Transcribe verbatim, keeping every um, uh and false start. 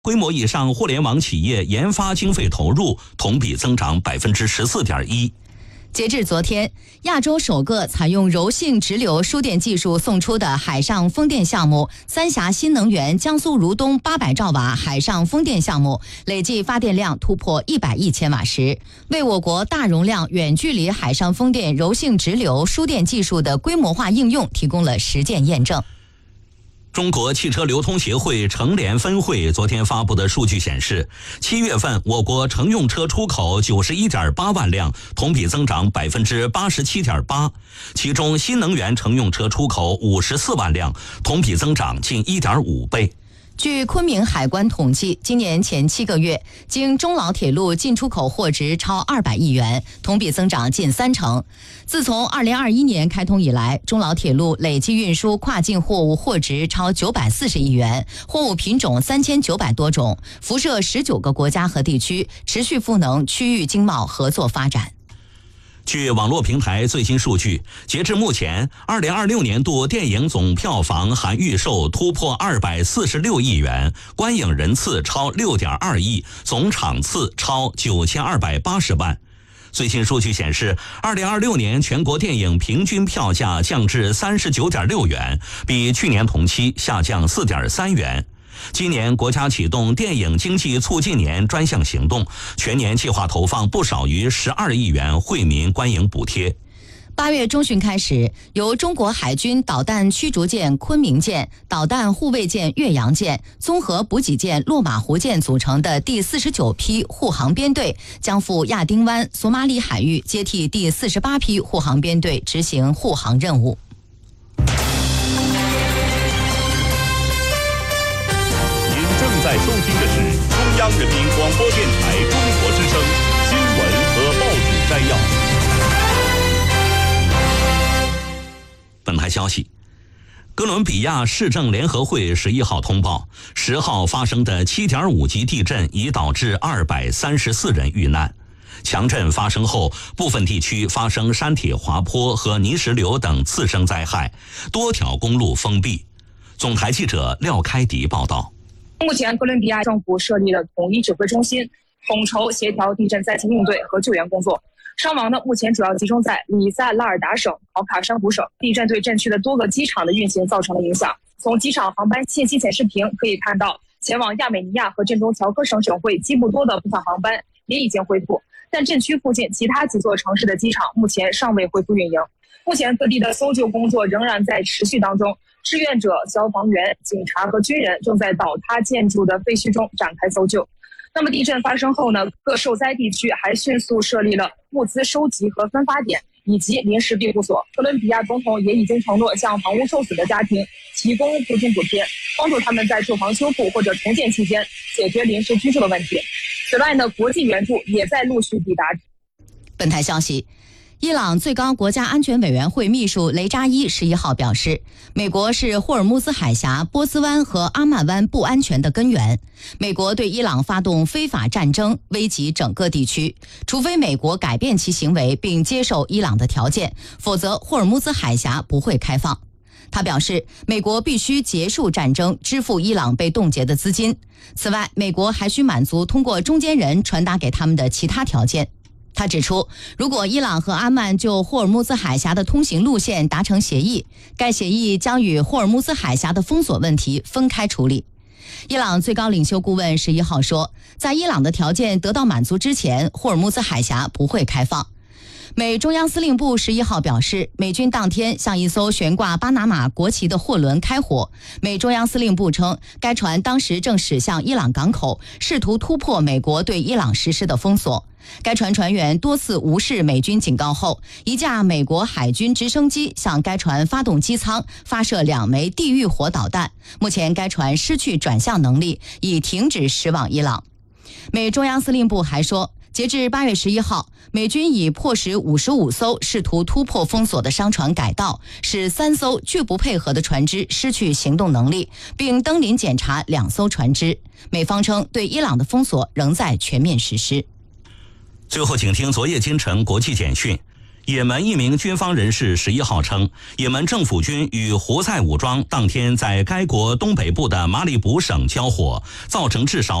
规模以上互联网企业研发经费投入同比增长百分之十四点一。 截至昨天，亚洲首个采用柔性直流输电技术送出的海上风电项目三峡新能源江苏如东八百兆瓦海上风电项目，累计发电量突破一百亿千瓦时，为我国大容量远距离海上风电柔性直流输电技术的规模化应用提供了实践验证。 中国汽车流通协会成联分会昨天发布的数据显示，七月份我国乘用车出口九十一点八万辆，同比增长百分之八十七点八，其中新能源乘用车出口五十四万辆，同比增长近一点五倍。 据昆明海关统计，今年前七个月，经中老铁路进出口货值超二百亿元，同比增长近三成。自从二零二一年开通以来，中老铁路累计运输跨境货物货值超九百四十亿元，货物品种三千九百多种，辐射十九个国家和地区，持续赋能区域经贸合作发展。 据网络平台最新数据，截至目前，二零二六年度电影总票房含预售突破二百四十六亿元，观影人次超六点二亿，总场次超九千二百八十万。最新数据显示，二零二六年全国电影平均票价降至三十九点六元，比去年同期下降四点三元。今年国家启动电影经济促进年专项行动，全年计划投放不少于十二亿元惠民观影补贴。 八月中旬开始，由中国海军导弹驱逐舰昆明舰、导弹护卫舰岳阳舰、综合补给舰落马湖舰组成的第四十九批护航编队将赴亚丁湾、索马里海域接替第四十八批护航编队执行护航任务。 在收听的是中央人民广播电台中国之声新闻和报纸摘要。 本台消息，哥伦比亚市政联合会十一号通报，十号发生的七点五级地震已导致二百三十四人遇难。强震发生后，部分地区发生山体滑坡和泥石流等次生灾害，多条公路封闭。总台记者廖开迪报道。 目前，哥伦比亚政府设立了统一指挥中心，统筹协调地震灾情应对和救援工作。伤亡呢，目前主要集中在里塞拉尔达省、考卡山湖省。地震对震区的多个机场的运行造成了影响。从机场航班信息显示屏可以看到，前往亚美尼亚和震中乔科省省会基布多的部分航班也已经恢复，但震区附近其他几座城市的机场目前尚未恢复运营。目前各地的搜救工作仍然在持续当中。志愿者、消防员、警察和军人正在倒塌建筑的废墟中展开搜救。那么地震发生后呢，各受灾地区还迅速设立了物资收集和分发点以及临时庇护所。哥伦比亚总统也已经承诺向房屋受损的家庭提供租金补贴，帮助他们在住房修复或者重建期间解决临时居住的问题。此外呢，国际援助也在陆续抵达。 本台消息，伊朗最高国家安全委员会秘书雷扎伊十一号表示，美国是霍尔木兹海峡、波斯湾和阿曼湾不安全的根源。美国对伊朗发动非法战争，危及整个地区。除非美国改变其行为并接受伊朗的条件，否则霍尔木兹海峡不会开放。他表示，美国必须结束战争，支付伊朗被冻结的资金。此外，美国还需满足通过中间人传达给他们的其他条件。他指出，如果伊朗和阿曼就霍尔木兹海峡的通行路线达成协议，该协议将与霍尔木兹海峡的封锁问题分开处理。伊朗最高领袖顾问十一号说，在伊朗的条件得到满足之前，霍尔木兹海峡不会开放。美中央司令部十一号表示，美军当天向一艘悬挂巴拿马国旗的货轮开火。美中央司令部称，该船当时正驶向伊朗港口，试图突破美国对伊朗实施的封锁。该船船员多次无视美军警告后，一架美国海军直升机向该船发动机舱，发射两枚地狱火导弹。目前该船失去转向能力，已停止驶往伊朗。美中央司令部还说，截至八月十一号，美军已迫使五十五艘试图突破封锁的商船改道，使三艘拒不配合的船只失去行动能力，并登临检查两艘船只。美方称，对伊朗的封锁仍在全面实施。 最后，请听昨夜今晨国际简讯。 也门一名军方人士十一号称，也门政府军与胡塞武装当天在该国东北部的马里卜省交火，造成至少